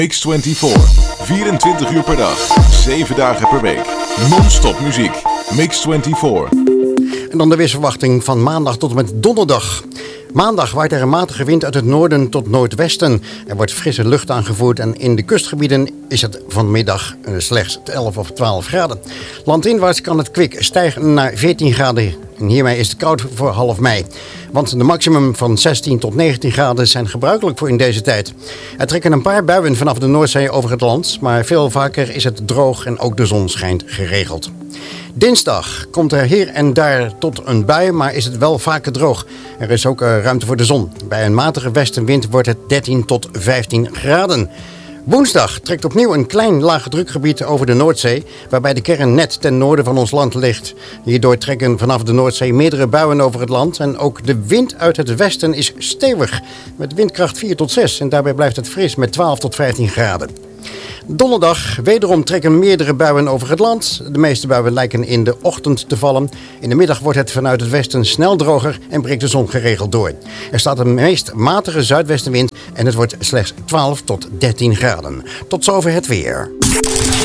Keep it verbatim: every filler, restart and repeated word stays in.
Mix vierentwintig, vierentwintig uur per dag, zeven dagen per week. Non-stop muziek. Mix vierentwintig. En dan de weersverwachting van maandag tot en met donderdag. Maandag waait er een matige wind uit het noorden tot noordwesten. Er wordt frisse lucht aangevoerd en in de kustgebieden is het vanmiddag slechts elf of twaalf graden. Landinwaarts kan het kwik stijgen naar veertien graden. En hiermee is het koud voor half mei. Want de maximum van zestien tot negentien graden zijn gebruikelijk voor in deze tijd. Er trekken een paar buien vanaf de Noordzee over het land, maar veel vaker is het droog en ook de zon schijnt geregeld. Dinsdag komt er hier en daar tot een bui, maar is het wel vaker droog. Er is ook uh, ruimte voor de zon. Bij een matige westenwind wordt het dertien tot vijftien graden. Woensdag trekt opnieuw een klein lage drukgebied over de Noordzee, waarbij de kern net ten noorden van ons land ligt. Hierdoor trekken vanaf de Noordzee meerdere buien over het land en ook de wind uit het westen is stevig, met windkracht vier tot zes en daarbij blijft het fris met twaalf tot vijftien graden. Donderdag wederom trekken meerdere buien over het land. De meeste buien lijken in de ochtend te vallen. In de middag wordt het vanuit het westen snel droger en breekt de zon geregeld door. Er staat een meest matige zuidwestenwind en het wordt slechts twaalf tot dertien graden. Tot zover het weer.